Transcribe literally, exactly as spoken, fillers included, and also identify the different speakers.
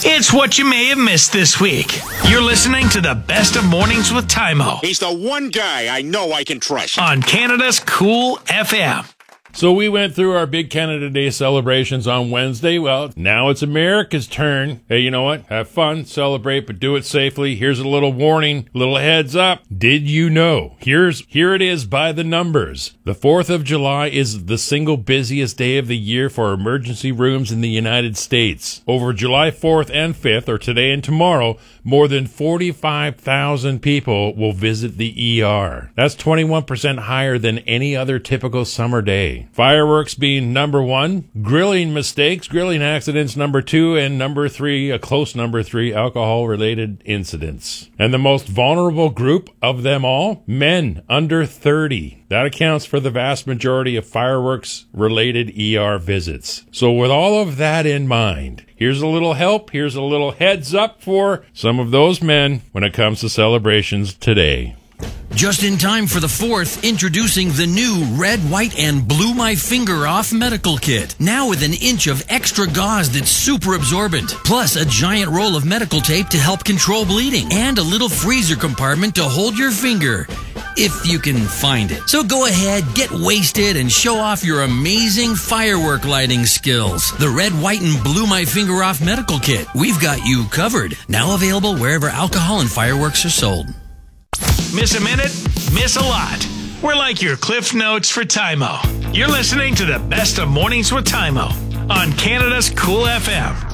Speaker 1: It's what you may have missed this week. You're listening to the Best of Mornings with Tymo
Speaker 2: He's the one guy I know I can trust.
Speaker 1: on Canada's Cool F M.
Speaker 3: So we went through our big Canada Day celebrations on Wednesday. Well, now it's America's turn. Hey, you know what? Have fun, celebrate, but do it safely. Here's a little warning, little heads up. Did you know? Here's here it is by the numbers. The fourth of July is the single busiest day of the year for emergency rooms in the United States. Over July fourth and fifth, or today and tomorrow, more than forty-five thousand people will visit the E R. That's twenty-one percent higher than any other typical summer day. Fireworks being number one, grilling mistakes, grilling accidents number two, and number three, a close number three, alcohol-related incidents. And the most vulnerable group of them all, men under thirty. That accounts for the vast majority of fireworks-related E R visits. So with all of that in mind, here's a little help, here's a little heads up for some of those men when it comes to celebrations today.
Speaker 4: Just in time for the fourth, introducing the new Red, White, and Blew My Finger Off Medical Kit. Now with an inch of extra gauze that's super absorbent, plus a giant roll of medical tape to help control bleeding, and a little freezer compartment to hold your finger, if you can find it. So go ahead, get wasted, and show off your amazing firework lighting skills. The Red, White, and Blew My Finger Off Medical Kit. We've got you covered. Now available wherever alcohol and fireworks are sold.
Speaker 1: Miss a minute? Miss a lot. We're like your Cliff Notes for Tymo. You're listening to the Best of Mornings with Tymo on Canada's Cool F M.